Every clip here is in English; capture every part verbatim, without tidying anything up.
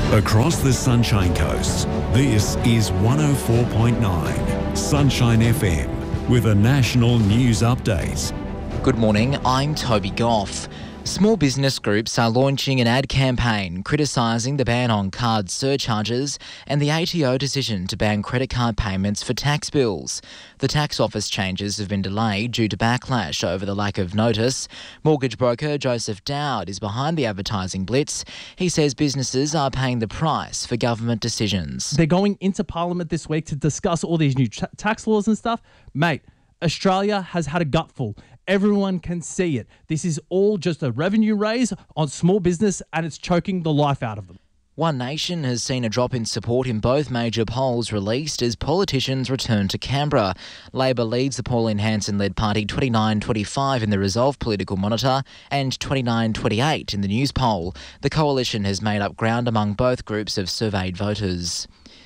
Across the Sunshine Coast, this is one oh four point nine Sunshine F M with a national news update. Good morning, I'm Toby Goff. Small business groups are launching an ad campaign criticising the ban on card surcharges and the A T O decision to ban credit card payments for tax bills. The tax office changes have been delayed due to backlash over the lack of notice. Mortgage broker Joseph Dowd is behind the advertising blitz. He says businesses are paying the price for government decisions. They're going into Parliament this week to discuss all these new tra- tax laws and stuff. Mate, Australia has had a gutful. Everyone can see it. This is all just a revenue raise on small business and it's choking the life out of them. One Nation has seen a drop in support in both major polls released as politicians return to Canberra. Labor leads the Pauline Hanson-led party twenty-nine twenty-five in the Resolve Political Monitor and twenty-nine twenty-eight in the News Poll. The coalition has made up ground among both groups of surveyed voters.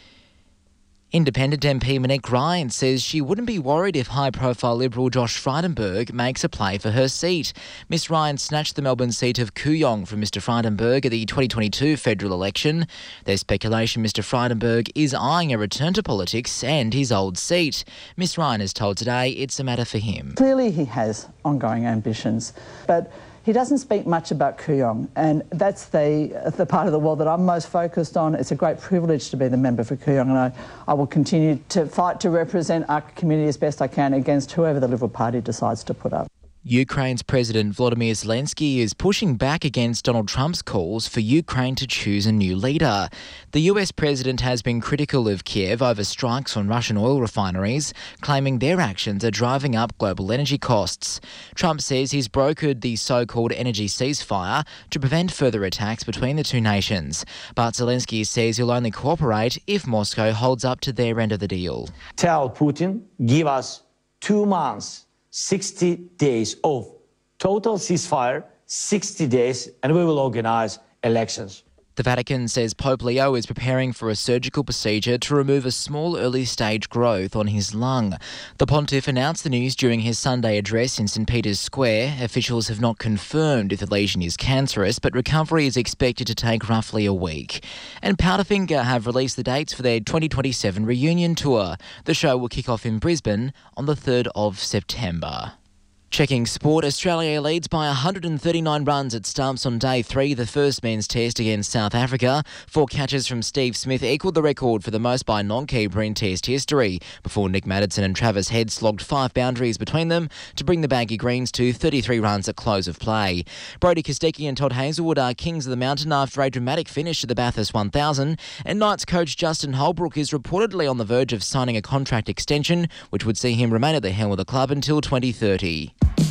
Independent M P Monique Ryan says she wouldn't be worried if high-profile Liberal Josh Frydenberg makes a play for her seat. Miss Ryan snatched the Melbourne seat of Kooyong from Mr Frydenberg at the twenty twenty-two federal election. There's speculation Mr Frydenberg is eyeing a return to politics and his old seat. Miss Ryan is told today it's a matter for him. Clearly he has ongoing ambitions, but he doesn't speak much about Kooyong, and that's the the part of the world that I'm most focused on. It's a great privilege to be the member for Kooyong, and I, I will continue to fight to represent our community as best I can against whoever the Liberal Party decides to put up. Ukraine's President Volodymyr Zelensky is pushing back against Donald Trump's calls for Ukraine to choose a new leader. The U S president has been critical of Kiev over strikes on Russian oil refineries, claiming their actions are driving up global energy costs. Trump says he's brokered the so-called energy ceasefire to prevent further attacks between the two nations. But Zelensky says he'll only cooperate if Moscow holds up to their end of the deal. Tell Putin, give us two months. sixty days of total ceasefire, sixty days, and we will organise elections. The Vatican says Pope Leo is preparing for a surgical procedure to remove a small early-stage growth on his lung. The pontiff announced the news during his Sunday address in St Peter's Square. Officials have not confirmed if the lesion is cancerous, but recovery is expected to take roughly a week. And Powderfinger have released the dates for their twenty twenty-seven reunion tour. The show will kick off in Brisbane on the third of September. Checking sport, Australia leads by one hundred thirty-nine runs at stumps on day three, the first men's test against South Africa. Four catches from Steve Smith equalled the record for the most by non-keeper in test history, before Nick Maddison and Travis Head slogged five boundaries between them to bring the Baggy Greens to thirty-three runs at close of play. Brodie Kostecki and Todd Hazelwood are kings of the mountain after a dramatic finish at the Bathurst one thousand, and Knights coach Justin Holbrook is reportedly on the verge of signing a contract extension, which would see him remain at the helm of the club until twenty thirty.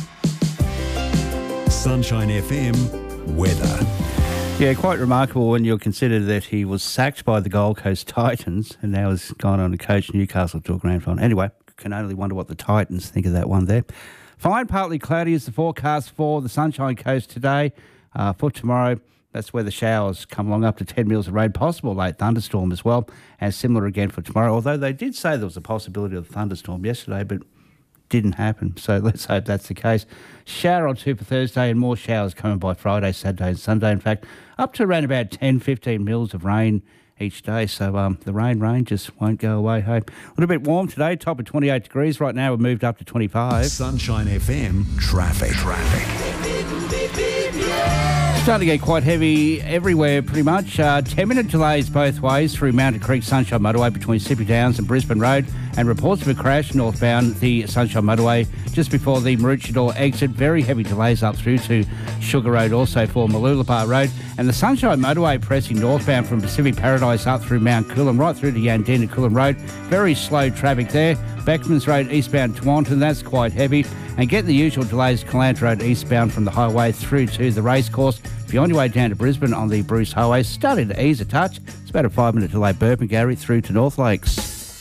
Sunshine F M weather. Yeah, quite remarkable when you consider that he was sacked by the Gold Coast Titans and now has gone on to coach Newcastle to a grand final. Anyway, can only wonder what the Titans think of that one there. Fine, partly cloudy is the forecast for the Sunshine Coast today. Uh, for tomorrow, that's where the showers come along, up to ten mils of rain, possible late thunderstorm as well, and similar again for tomorrow. Although they did say there was a possibility of a thunderstorm yesterday, but didn't happen, so let's hope that's the case. Shower or two for Thursday and more showers coming by Friday, Saturday and Sunday. In fact, up to around about ten, fifteen mils of rain each day, so um, the rain, rain just won't go away. Hey, a little bit warm today, top of twenty-eight degrees. Right now we've moved up to twenty-five. Sunshine F M traffic. Traffic. Starting to get quite heavy everywhere, pretty much. Uh, ten-minute delays both ways through Mountain Creek Sunshine Motorway between Sippy Downs and Brisbane Road, and reports of a crash northbound the Sunshine Motorway just before the Maroochydore exit. Very heavy delays up through to Sugar Road, also for Mooloolaba Road, and the Sunshine Motorway pressing northbound from Pacific Paradise up through Mount Coolum, right through to Yandina Coolum Road. Very slow traffic there. Beckmans Road eastbound to Wanton, that's quite heavy. And get the usual delays, Calant Road eastbound from the highway through to the racecourse. If you're on your way down to Brisbane on the Bruce Highway, starting to ease a touch. It's about a five-minute delay, Burpengary through to North Lakes.